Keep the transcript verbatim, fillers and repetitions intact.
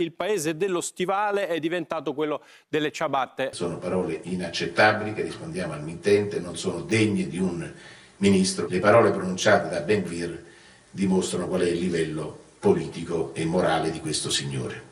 il paese dello stivale è diventato quello delle ciabatte. Sono parole inaccettabili che, rispondiamo al mittente, non sono degne di un ministro. Le parole pronunciate da Ben Gvir dimostrano qual è il livello politico e morale di questo signore.